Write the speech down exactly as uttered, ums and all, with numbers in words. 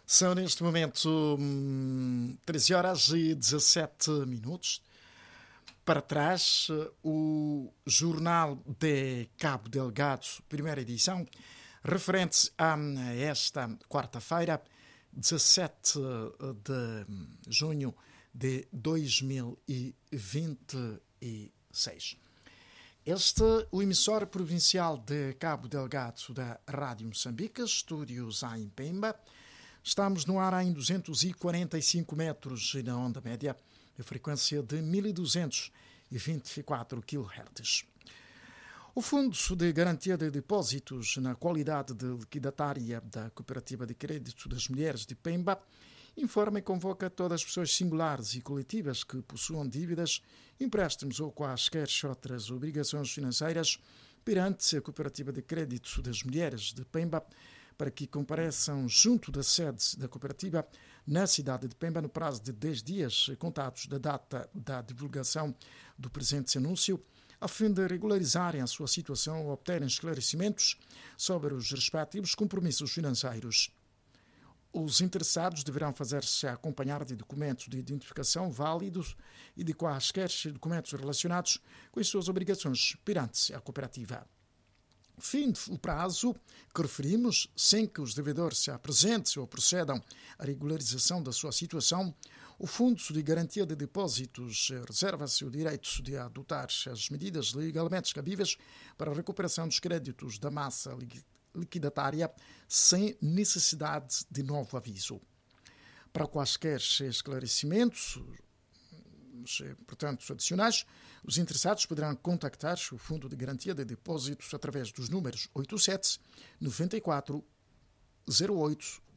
São neste momento hum, treze horas e dezassete minutos. Para trás, o Jornal de Cabo Delgado, primeira edição, referente a esta quarta-feira, dezassete de junho de dois mil e vinte e seis. Este é o emissor provincial de Cabo Delgado da Rádio Moçambique, estúdios em Pemba. Estamos no ar em duzentos e quarenta e cinco metros na onda média, a frequência de mil duzentos e vinte e quatro quilohertz. O Fundo de Garantia de Depósitos na qualidade de liquidatária da Cooperativa de Crédito das Mulheres de Pemba informa e convoca todas as pessoas singulares e coletivas que possuam dívidas, empréstimos ou quaisquer outras obrigações financeiras perante a Cooperativa de Crédito das Mulheres de Pemba para que compareçam junto da sede da cooperativa na cidade de Pemba no prazo de dez dias contados da data da divulgação do presente anúncio, a fim de regularizarem a sua situação ou obterem esclarecimentos sobre os respectivos compromissos financeiros. Os interessados deverão fazer-se acompanhar de documentos de identificação válidos e de quaisquer documentos relacionados com as suas obrigações perante a cooperativa. Fim o prazo que referimos, sem que os devedores se apresentem ou procedam à regularização da sua situação, o Fundo de Garantia de Depósitos reserva-se o direito de adotar as medidas legalmente cabíveis para a recuperação dos créditos da massa liquidatária sem necessidade de novo aviso. Para quaisquer esclarecimentos, portanto, adicionais, os interessados poderão contactar o Fundo de Garantia de Depósitos através dos números oitenta e sete, noventa e quatro, zero oito